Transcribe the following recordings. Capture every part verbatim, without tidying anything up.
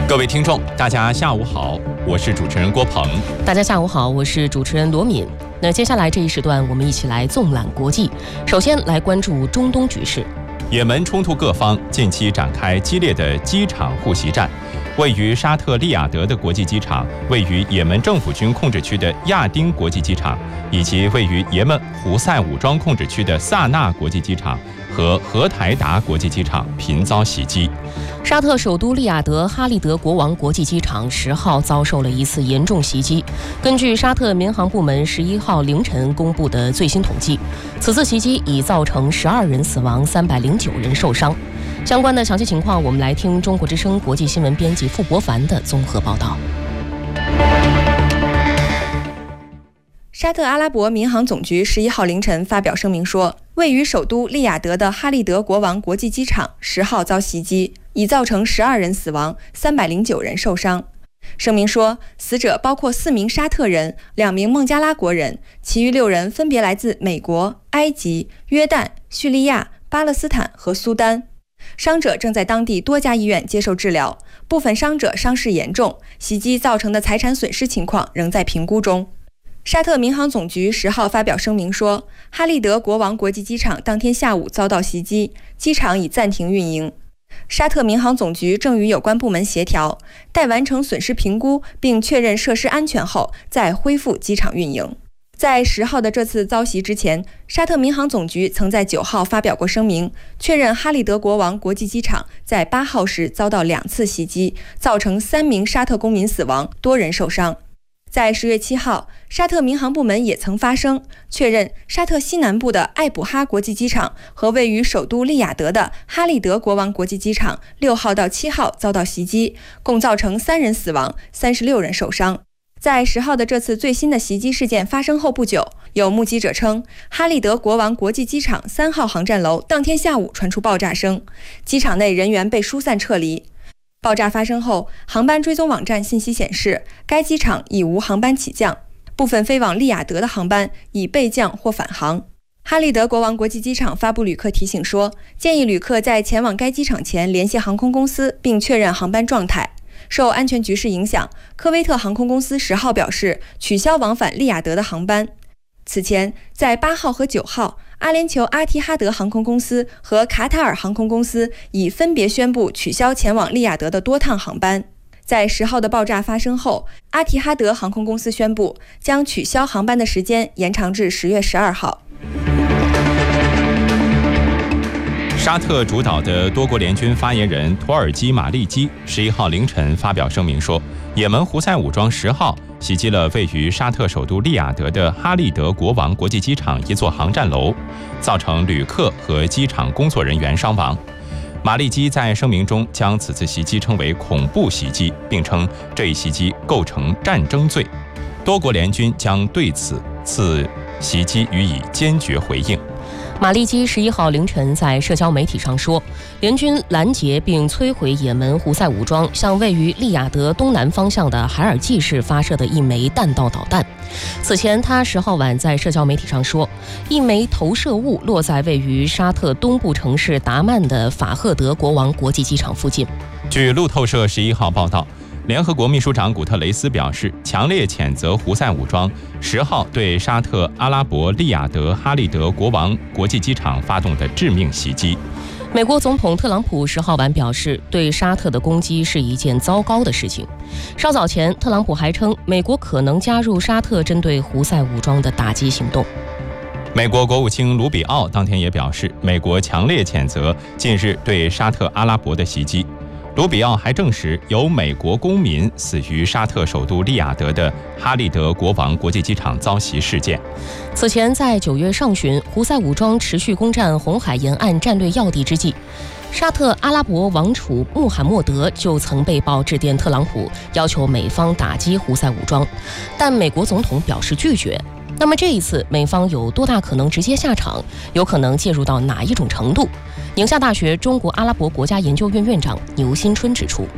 各位听众，大家下午好，我是主持人郭鹏。 大家下午好，我是主持人罗敏。那接下来这一时段，我们一起来纵览国际。首先来关注中东局势。 也门冲突各方近期展开激烈的机场互袭战。位于沙特利雅得的国际机场、位于也门政府军控制区的亚丁国际机场，以及位于也门胡塞武装控制区的萨那国际机场和荷台达国际机场频遭袭击。 沙特首都利雅得哈利德国王国际机场十号遭受了一次严重袭击。根据沙特民航部门十一号凌晨公布的最新统计，此次袭击已造成十二人死亡，三百零九人受伤。相关的详细情况，我们来听中国之声国际新闻编辑傅博凡的综合报道。 沙特阿拉伯民航总局十一号凌晨发表声明说，位于首都利雅得的哈利德国王国际机场十号遭袭击，已造成十二人死亡，三百零九人受伤。声明说，死者包括四名沙特人、两名孟加拉国人，其余六人分别来自美国、埃及、约旦、叙利亚、巴勒斯坦和苏丹。伤者正在当地多家医院接受治疗，部分伤者伤势严重，袭击造成的财产损失情况仍在评估中。沙特民航总局十号发表声明说，哈利德国王国际机场当天下午遭到袭击，机场已暂停运营。沙特民航总局正与有关部门协调，待完成损失评估并确认设施安全后，再恢复机场运营。在十号的这次遭袭之前，沙特民航总局曾在九号发表过声明，确认哈利德国王国际机场在八号时遭到两次袭击，造成三名沙特公民死亡，多人受伤。在十月七号，沙特民航部门也曾发声，确认沙特西南部的艾卜哈国际机场和位于首都利雅得的哈利德国王国际机场六号到七号遭到袭击，共造成三人死亡，三十六人受伤。在十号的这次最新的袭击事件发生后不久，有目击者称，哈利德国王国际机场三号航站楼当天下午传出爆炸声，机场内人员被疏散撤离。爆炸发生后，航班追踪网站信息显示，该机场已无航班起降，部分飞往利雅得的航班已备降或返航。哈利德国王国际机场发布旅客提醒说，建议旅客在前往该机场前联系航空公司并确认航班状态。受安全局势影响，科威特航空公司十号表示取消往返利雅得的航班。此前，在八号和九号，阿联酋阿提哈德航空公司和卡塔尔航空公司已分别宣布取消前往利雅得的多趟航班。在十号的爆炸发生后，阿提哈德航空公司宣布将取消航班的时间延长至十月十二号。 沙特主导的多国联军发言人土耳其马利基十一号凌晨发表声明说，也门胡塞武装十号袭击了位于沙特首都利雅得的哈利德国王国际机场一座航站楼，造成旅客和机场工作人员伤亡。马利基在声明中将此次袭击称为恐怖袭击，并称这一袭击构成战争罪。多国联军将对此次袭击予以坚决回应。 马利基十一号凌晨在社交媒体上说，联军拦截并摧毁也门胡塞武装向位于利雅得东南方向的海尔济市发射的一枚弹道导弹。此前，他十号晚在社交媒体上说，一枚投射物落在位于沙特东部城市达曼的法赫德国王国际机场附近。 据路透社十一号报道，联合国秘书长古特雷斯表示，强烈谴责胡塞武装十号对沙特阿拉伯利雅得哈利德国王国际机场发动的致命袭击。 美国总统特朗普十号晚表示，对沙特的攻击是一件糟糕的事情。稍早前，特朗普还称，美国可能加入沙特针对胡塞武装的打击行动。 美国国务卿卢比奥当天也表示，美国强烈谴责近日对沙特阿拉伯的袭击。卢比奥还证实，有美国公民死于沙特首都利雅得的哈利德国王国际机场遭袭事件。 此前，在九月上旬，胡塞武装持续攻占红海沿岸战略要地之际，沙特阿拉伯王储穆罕默德就曾被曝致电特朗普，要求美方打击胡塞武装，但美国总统表示拒绝。那么这一次美方有多大可能直接下场？有可能介入到哪一种程度？宁夏大学中国阿拉伯国家研究院院长牛新春指出，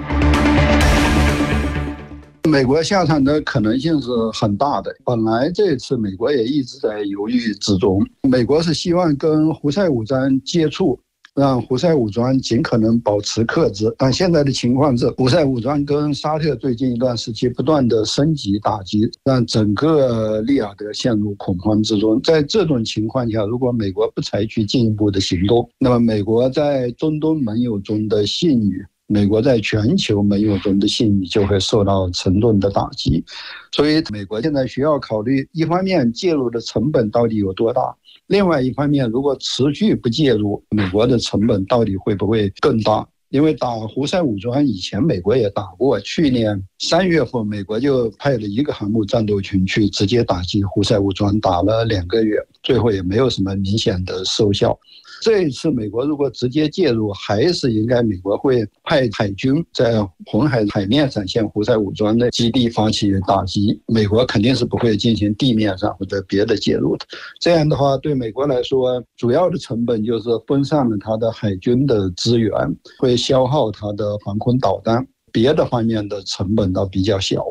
美国下场的可能性是很大的。本来这次美国也一直在犹豫之中，美国是希望跟胡塞武装接触， 让胡塞武装尽可能保持克制。但现在的情况是，胡塞武装跟沙特最近一段时期不断的升级打击，让整个利雅得陷入恐慌之中。在这种情况下，如果美国不采取进一步的行动，那么美国在中东盟友中的信誉，美国在全球盟友中的信誉就会受到沉重的打击。所以美国现在需要考虑，一方面介入的成本到底有多大，另外一方面如果持续不介入，美国的成本到底会不会更大。因为打胡塞武装以前美国也打过，去年三月份美国就派了一个航母战斗群去直接打击胡塞武装，打了两个月，最后也没有什么明显的收效。这一次美国如果直接介入，还是应该美国会派海军在红海海面上向胡塞武装的基地发起打击，美国肯定是不会进行地面上或者别的介入的。这样的话对美国来说，主要的成本就是分散了它的海军的资源，会消耗它的防空导弹，别的方面的成本倒比较小。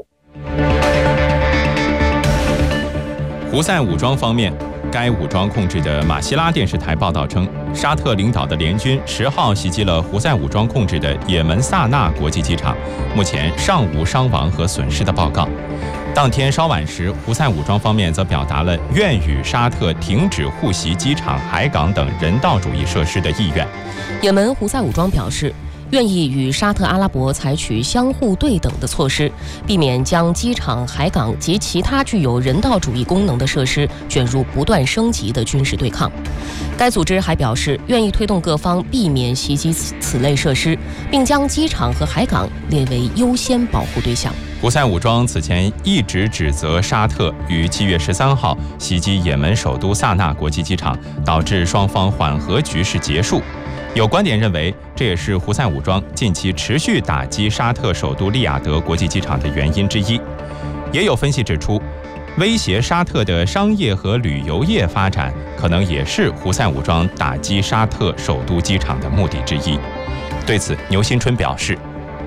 胡塞武装方面，该武装控制的马希拉电视台报道称，沙特领导的联军十号袭击了胡塞武装控制的也门萨那国际机场，目前尚无伤亡和损失的报告。当天稍晚时，胡塞武装方面则表达了愿与沙特停止互袭机场、海港等人道主义设施的意愿。 也门胡塞武装表示，愿意与沙特阿拉伯采取相互对等的措施，避免将机场、海港及其他具有人道主义功能的设施卷入不断升级的军事对抗。该组织还表示，愿意推动各方避免袭击此类设施，并将机场和海港列为优先保护对象。 胡塞武装此前一直指责沙特于七月十三号袭击也门首都萨那国际机场，导致双方缓和局势结束。有观点认为，这也是胡塞武装近期持续打击沙特首都利雅得国际机场的原因之一。也有分析指出，威胁沙特的商业和旅游业发展，可能也是胡塞武装打击沙特首都机场的目的之一。对此，牛新春表示，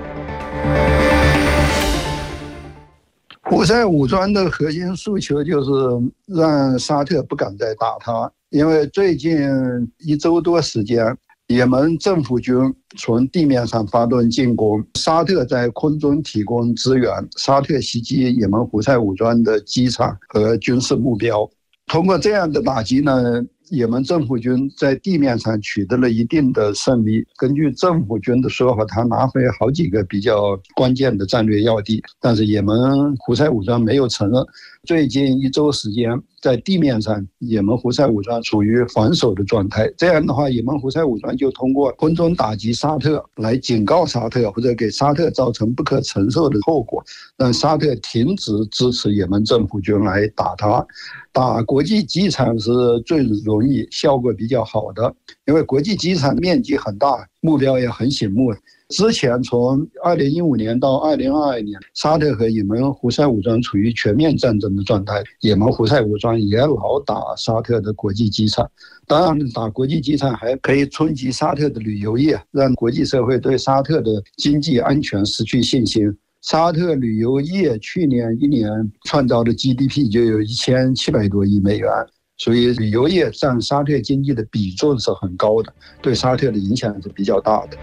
胡塞武装的核心诉求就是让沙特不敢再打他，因为最近一周多时间，也门政府军从地面上发动进攻，沙特在空中提供支援，沙特袭击也门胡塞武装的机场和军事目标。通过这样的打击呢，也门政府军在地面上取得了一定的胜利。根据政府军的说法，他拿回好几个比较关键的战略要地，但是也门胡塞武装没有承认。最近一周时间，在地面上，也门胡塞武装处于防守的状态。这样的话，也门胡塞武装就通过空中打击沙特来警告沙特，或者给沙特造成不可承受的后果，让沙特停止支持也门政府军来打他。打国际机场是最容易、效果比较好的，因为国际机场面积很大，目标也很醒目。之前从二零一五年到二零二二年，沙特和也门胡塞武装处于全面战争的状态，也门胡塞武装也老打沙特的国际机场。当然，打国际机场还可以冲击沙特的旅游业，让国际社会对沙特的经济安全失去信心。沙特旅游业去年一年创造的 G D P 就有一千七百多亿美元，所以旅游业占沙特经济的比重是很高的，对沙特的影响是比较大的。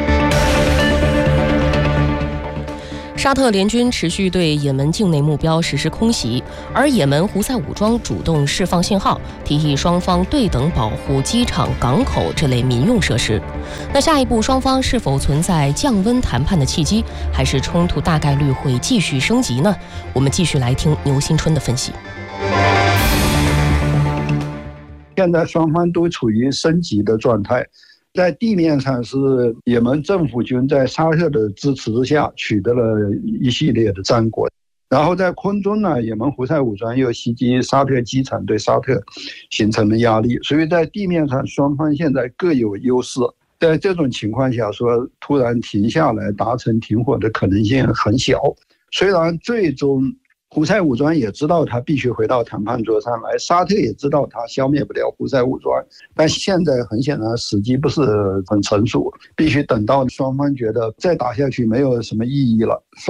沙特联军持续对也门境内目标实施空袭，而也门胡塞武装主动释放信号，提议双方对等保护机场、港口这类民用设施。那下一步双方是否存在降温谈判的契机，还是冲突大概率会继续升级呢？我们继续来听牛新春的分析。 现在双方都处于升级的状态。在地面上是也门政府军在沙特的支持之下取得了一系列的战果，然后在空中呢，也门胡塞武装又袭击沙特机场，对沙特形成了压力，所以在地面上双方现在各有优势。在这种情况下说突然停下来达成停火的可能性很小，虽然最终胡塞武装也知道他必须回到谈判桌上来，沙特也知道他消灭不了胡塞武装，但现在很显然时机不是很成熟，必须等到双方觉得再打下去没有什么意义了，